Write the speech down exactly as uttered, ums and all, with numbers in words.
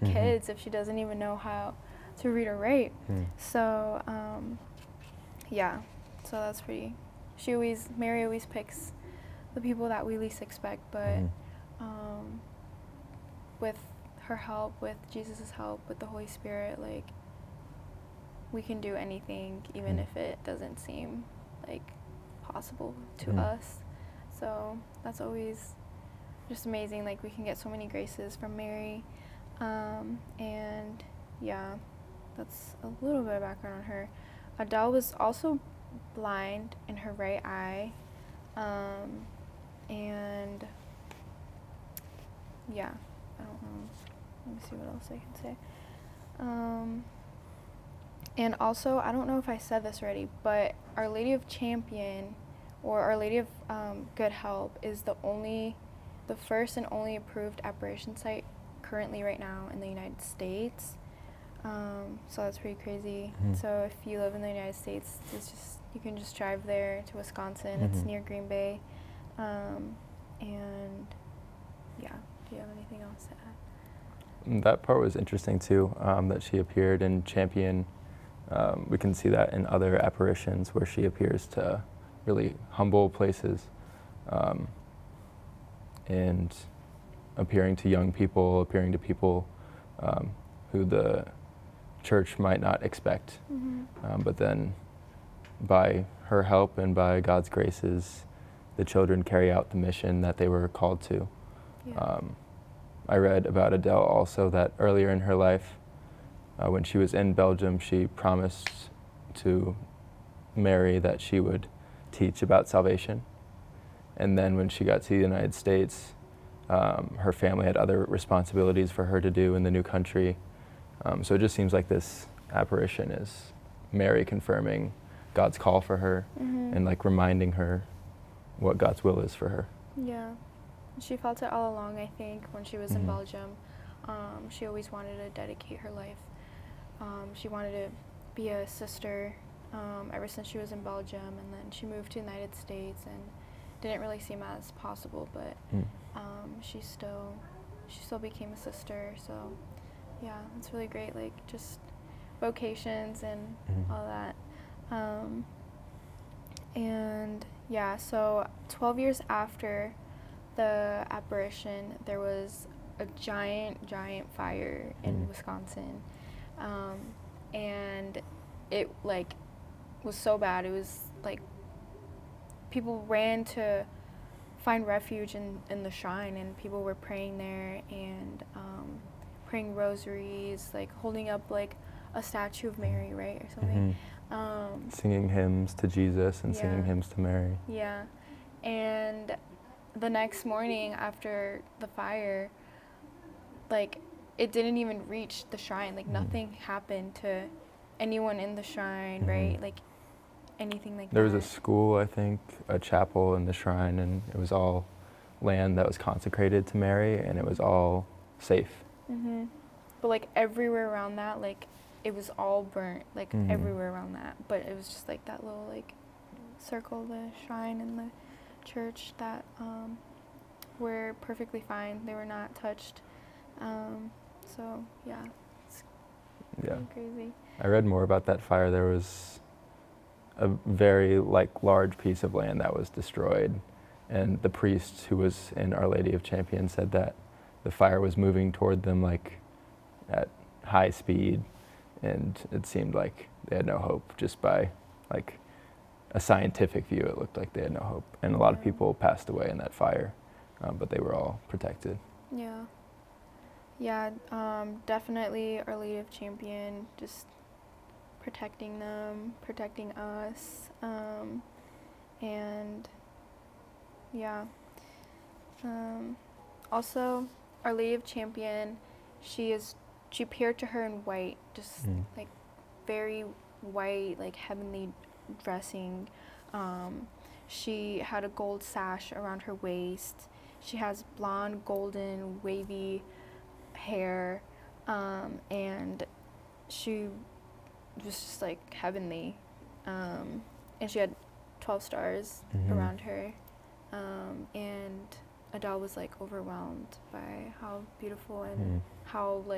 mm-hmm. kids if she doesn't even know how to read or write? Mm. So, um, yeah, so that's pretty, she always, Mary always picks the people that we least expect, but Mm. um, with her help, with Jesus' help, with the Holy Spirit, like, we can do anything, even Mm. if it doesn't seem like possible to Mm. us. So that's always just amazing. Like, we can get so many graces from Mary. Um, and yeah, that's a little bit of background on her. Adele was also blind in her right eye. Um, and yeah, I don't know. Let me see what else I can say. Um, and also, I don't know if I said this already, but Our Lady of Champion, or Our Lady of um, Good Help, is the only, the first and only approved apparition site currently right now in the United States. Um, so that's pretty crazy. Mm-hmm. So if you live in the United States, it's just, you can just drive there to Wisconsin. Mm-hmm. It's near Green Bay. Um, and yeah, do you have anything else to add? That part was interesting too, um, that she appeared in Champion. Um, we can see that in other apparitions where she appears to really humble places, um, and appearing to young people, appearing to people um, who the church might not expect. Mm-hmm. Um, but then by her help and by God's graces, the children carry out the mission that they were called to. Yeah. Um, I read about Adele also that earlier in her life, uh, when she was in Belgium, she promised to Mary that she would teach about salvation. And then when she got to the United States, um, her family had other responsibilities for her to do in the new country. Um, so it just seems like this apparition is Mary confirming God's call for her, Mm-hmm. and like reminding her what God's will is for her. Yeah. She felt it all along, I think, when she was Mm-hmm. in Belgium. Um, she always wanted to dedicate her life. Um, she wanted to be a sister um, ever since she was in Belgium, and then she moved to the United States, and didn't really seem as possible, but Mm. um, she still she still became a sister. So yeah, it's really great, like just vocations and Mhm. all that. Um, and yeah, so twelve years after the apparition, there was a giant, giant fire in Mm. Wisconsin. Um, and it like was so bad. It was like people ran to find refuge in, in the shrine, and people were praying there and um, praying rosaries, like holding up like a statue of Mary, right, or something. Mhm. Um, Singing hymns to Jesus and Yeah. singing hymns to Mary. yeah. And the next morning after the fire, like it didn't even reach the shrine. Like Mhm. nothing happened to anyone in the shrine, Mhm. right? Like anything like There that. was a school, I think, a chapel in the shrine, and it was all land that was consecrated to Mary, and it was all safe. Mhm. But like everywhere around that, like it was all burnt, like Mhm. everywhere around that. But it was just like that little like circle, the shrine and the church that um, were perfectly fine. They were not touched. Um, so yeah, it's Yeah. pretty crazy. I read more about that fire. There was a very like large piece of land that was destroyed, and the priest who was in Our Lady of Champion said that the fire was moving toward them like at high speed, and it seemed like they had no hope. Just by like a scientific view, it looked like they had no hope, and a lot of Yeah. people passed away in that fire, um, but they were all protected. Yeah. Yeah, um, definitely Our Lady of Champion, just protecting them, protecting us, um, and yeah. Um, also, Our Lady of Champion, she is, she appeared to her in white, just Mm. like very white, like heavenly dressing. Um, she had a gold sash around her waist. She has blonde, golden, wavy hair, um, and she was just like heavenly. Um, and she had twelve stars Mhm. around her. Um, and Adele was like overwhelmed by how beautiful and Mm. how like